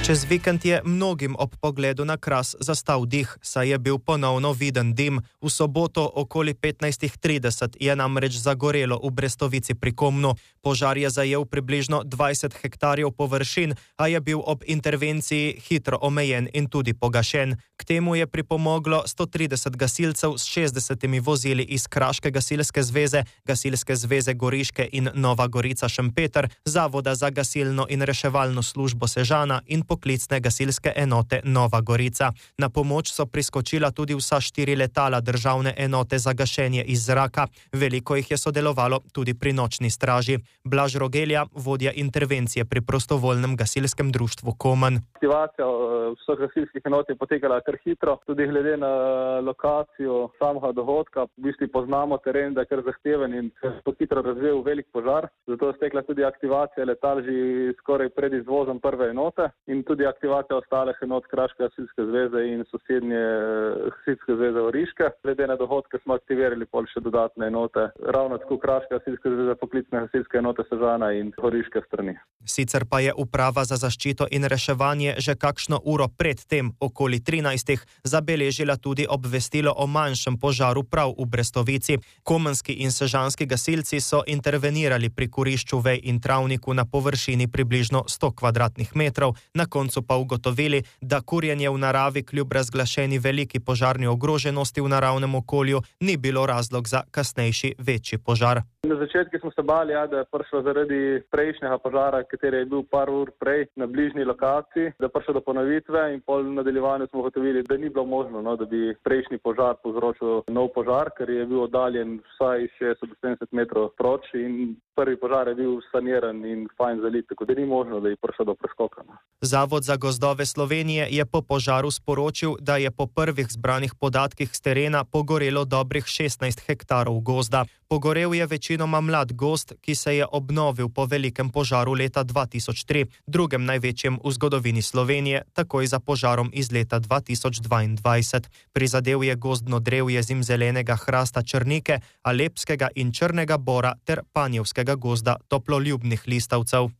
Čez vikend je mnogim ob pogledu na Kras zastal dih, saj je bil ponovno viden dim. V soboto okoli 15:30 je namreč zagorelo v Brestovici pri Komnu. Požar je zajel približno 20 hektarjev površin, a je bil ob intervenciji hitro omejen in tudi pogašen. K temu je pripomoglo 130 gasilcev s 60 vozili iz Kraške gasilske zveze, Gasilske zveze Goriške in Nova Gorica Šempeter, Zavoda za gasilno in reševalno službo Sežana in poklicne gasilske enote Nova Gorica. Na pomoč so priskočila tudi vsa 4 letala državne enote za gašenje iz zraka. Veliko jih je sodelovalo tudi pri nočni straži. Blaž Rogelja, vodja intervencije pri prostovoljnem gasilskem društvu Komen. Aktivacija vseh gasilskih enot je potekala kar hitro, tudi glede na lokacijo samega dogodka. V bistvu poznamo teren, da je kar zahteven in se je hitro razvijal velik požar. Zato je stekla tudi aktivacija letal že skoraj pred izvozom prve enote in tudi aktivacija ostalih enot Kraške gasilske zveze in sosednje gasilske zveze Goriške. Glede na dogodke smo aktivirali pol še dodatne enote, ravno tako Kraške gasilske zveze, poklicne gasilske enote Sežana in Goriške strani. Sicer pa je uprava za zaščito in reševanje že kakšno uro pred tem, okoli 13, zabeležila tudi obvestilo o manjšem požaru prav v Brestovici. Komenski in sežanski gasilci so intervenirali pri kurišču vej in travniku na površini približno 100 kvadratnih metrov, na koncu pa ugotovili, da kurjenje v naravi kljub razglašeni veliki požarni ogroženosti v naravnem okolju ni bilo razlog za kasnejši večji požar. Na začetku smo se bali, da je prišlo zaradi prejšnjega požara, kateri je bil par ur prej na bližnji lokaciji, da je prišlo do ponovitve in pol v nadaljevanju smo ugotovili, da ni bilo možno, da bi prejšnji požar povzročil nov požar, ker je bil oddaljen vsaj 60-70 metrov proč in prvi požar je bil saniran in fajn zalit, tako da ni možno, da je prišlo do preskoka. Zavod za gozdove Slovenije je po požaru sporočil, da je po prvih zbranih podatkih s terena pogorelo dobrih 16 hektarov gozda. Pogorel je večinoma mlad gozd, ki se je obnovil po velikem požaru leta 2003, drugem največjem v zgodovini Slovenije, takoj za požarom iz leta 2022. Prizadel je gozdno drevje zimzelenega hrasta črnike, alepskega in črnega bora ter panjevskega gozda toploljubnih listavcev.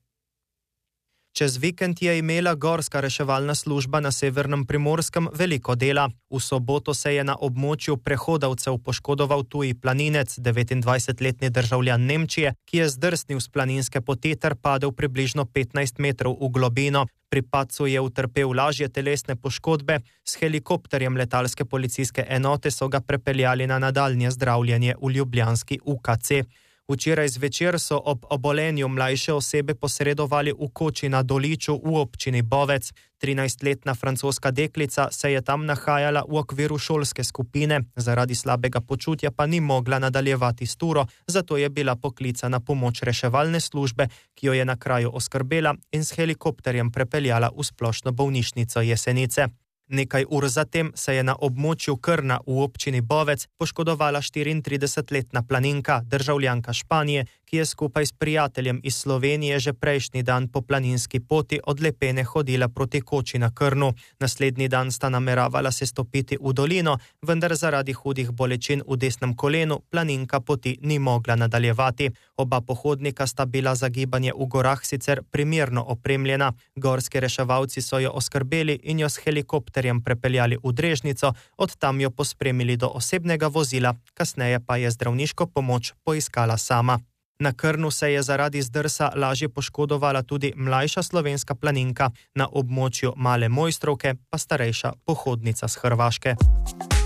Čez vikend je imela gorska reševalna služba na severnem Primorskem veliko dela. V soboto se je na območju Prehodavcev poškodoval tuji planinec, 29-letni državljan Nemčije, ki je zdrsnil s planinske poti ter padel približno 15 metrov v globino. Pri padcu je utrpel lažje telesne poškodbe, s helikopterjem letalske policijske enote so ga prepeljali na nadaljnje zdravljenje v ljubljanski UKC. Včeraj zvečer so ob obolenju mlajše osebe posredovali v koči na Doliču v občini Bovec. 13-letna francoska deklica se je tam nahajala v okviru šolske skupine, zaradi slabega počutja pa ni mogla nadaljevati s turo, zato je bila poklicana pomoč reševalne službe, ki jo je na kraju oskrbela in s helikopterjem prepeljala v splošno bolnišnico Jesenice. Nekaj ur zatem se je na območju Krna v občini Bovec poškodovala 34-letna planinka, državljanka Španije, ki je skupaj s prijateljem iz Slovenije že prejšnji dan po planinski poti od Lepene hodila proti koči na Krnu. Naslednji dan sta nameravala se stopiti v dolino, vendar zaradi hudih bolečin v desnem kolenu planinka poti ni mogla nadaljevati. Oba pohodnika sta bila za gibanje v gorah sicer primerno opremljena. Gorski reševalci so jo oskrbeli in jo s helikopterjem prepeljali v Drežnico, od tam jo pospremili do osebnega vozila, kasneje pa je zdravniško pomoč poiskala sama. Na Krnu se je zaradi zdrsa lažje poškodovala tudi mlajša slovenska planinka, na območju Male Mojstrovke pa starejša pohodnica s Hrvaške.